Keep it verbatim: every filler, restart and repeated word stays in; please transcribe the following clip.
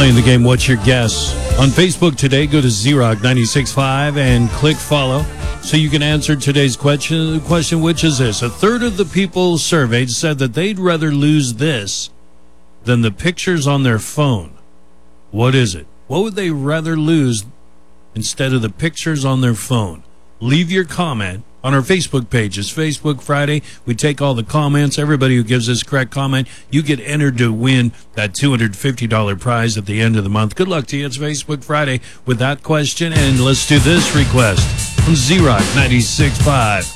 playing the game What's Your Guess? On Facebook today, go to Z Rock ninety-six point five and click follow so you can answer today's question, question, which is this. A third of the people surveyed said that they'd rather lose this than the pictures on their phone. What is it? What would they rather lose instead of the pictures on their phone? Leave your comment on our Facebook page. It's Facebook Friday. We take all the comments. Everybody who gives us correct comment, you get entered to win that two hundred fifty dollars prize at the end of the month. Good luck to you. It's Facebook Friday with that question. And let's do this request from Z Rock ninety-six point five.